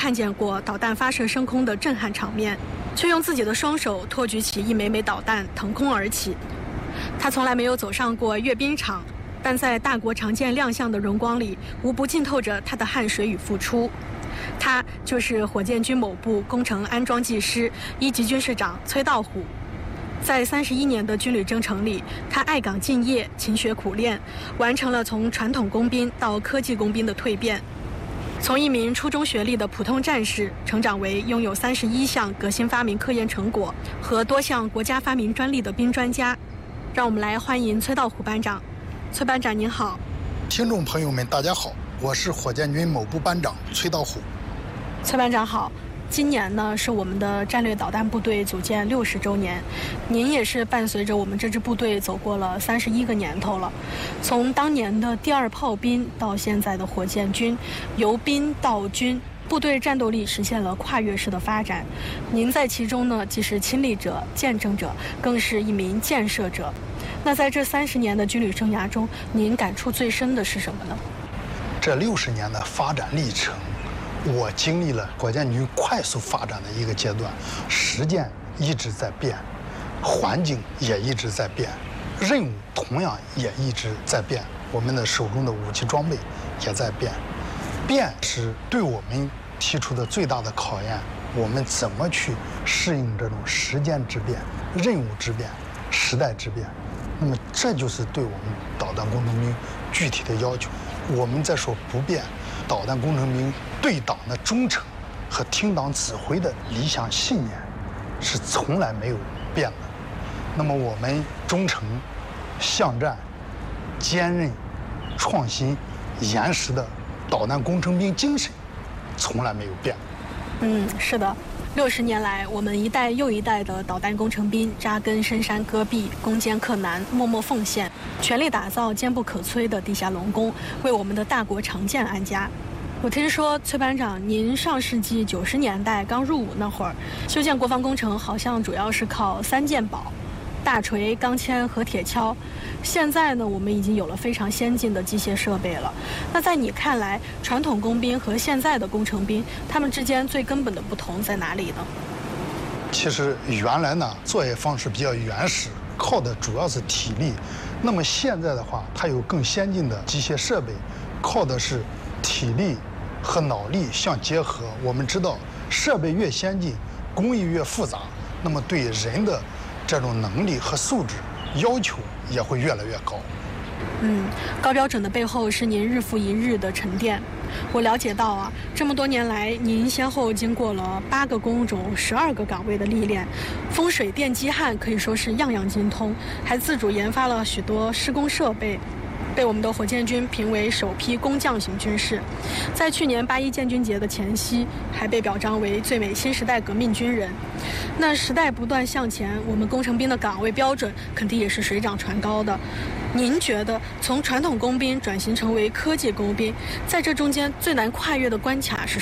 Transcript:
看见过导弹发射升空的震撼场面，却用自己的双手托举起一枚枚导弹腾空而起。他从来没有走上过阅兵场，但在大国长剑亮相的荣光里，无不浸透着他的汗水与付出。他就是火箭军某部工程安装技师1级军士长崔道虎。在31年的军旅征程里，他爱岗敬业、勤学苦练，完成了从传统工兵到科技工兵的蜕变。从一名初中学历的普通战士，成长为拥有31项革新发明科研成果和多项国家发明专利的兵专家。让我们来欢迎崔道虎班长。崔班长您好。 听众朋友们大家好，我是火箭军某部班长崔道虎。 崔班长好。今年呢是我们的战略导弹部队组建60周年，您也是伴随着我们这支部队走过了31个年头了。从当年的第2炮兵到现在的火箭军，由兵到军，部队战斗力实现了跨越式的发展。您在其中呢，既是亲历者、见证者，更是一名建设者。那在这30年的军旅生涯中，您感触最深的是什么呢？ 这60年的发展历程，我经历了火箭军快速发展的一个阶段，实践一直在变，环境也一直在变，任务同样也一直在变，我们的手中的武器装备也在变。变是对我们提出的最大的考验，我们怎么去适应这种时间之变、任务之变、时代之变？那么这就是对我们导弹工程兵具体的要求。我们在说不变，导弹工程兵对党的忠诚和听党指挥的理想信念是从来没有变的。那么我们忠诚、向战、坚韧、创新、严实的导弹工程兵精神从来没有变。 是的。60年来，我们一代又一代的导弹工程兵扎根深山戈壁，攻坚克难，默默奉献，全力打造坚不可摧的地下龙宫，为我们的大国长建安家。我听说崔班长，您上世纪90年代刚入伍那会儿，修建国防工程好像主要是靠3件宝：大锤、钢钎和铁锹。现在呢，我们已经有了非常先进的机械设备了。那在你看来，传统工兵和现在的工程兵，他们之间最根本的不同在哪里呢？ 其实原来呢，作业方式比较原始，靠的主要是体力。那么现在的话，它有更先进的机械设备，靠的是体力和脑力相结合。我们知道，设备越先进，工艺越复杂，那么对人的这种能力和素质要求也会越来越高。 高标准的背后是您日复一日的沉淀。我了解到啊，这么多年来，您先后经过了8个工种、12个岗位的历练，风水电机焊可以说是样样精通，还自主研发了许多施工设备，被我们的火箭军评为首批工匠型军事。在去年8·1建军节的前夕，还被表彰为最美新时代革命军人。那时代不断向前，我们工程兵的岗位标准肯定也是水涨船高的。您觉得从传统工兵转型成为科技工兵，在这中间最难跨越的关卡是